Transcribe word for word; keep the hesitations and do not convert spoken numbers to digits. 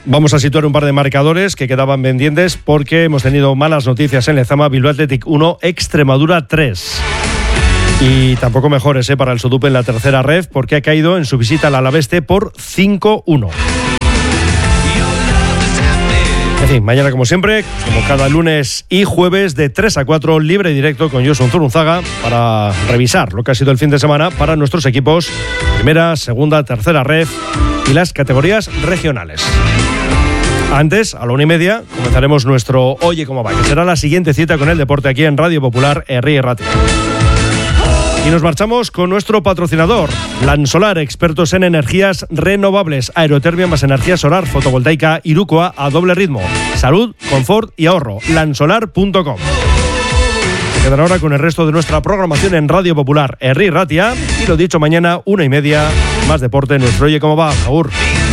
Vamos a situar un par de marcadores que quedaban pendientes porque hemos tenido malas noticias en Lezama. Bilbao Athletic uno, Extremadura tres. Y tampoco mejores ¿eh? para el Sodupe en la tercera ref, porque ha caído en su visita al Alaveste por cinco uno. En fin, mañana como siempre, como cada lunes y jueves de tres a cuatro, libre y directo con Josu Zurunzaga para revisar lo que ha sido el fin de semana para nuestros equipos, primera, segunda, tercera ref y las categorías regionales. Antes, a la una y media, comenzaremos nuestro Oye Cómo Va, que será la siguiente cita con el deporte aquí en Radio Popular, Herri Ratia. Y nos marchamos con nuestro patrocinador, Lansolar, expertos en energías renovables, aerotermia más energía solar, fotovoltaica, Irukoa a doble ritmo, salud, confort y ahorro, lansolar punto com. Se quedan ahora con el resto de nuestra programación en Radio Popular, Herri Ratia, y lo dicho, mañana, una y media, más deporte en nuestro Oye Cómo Va, Agur.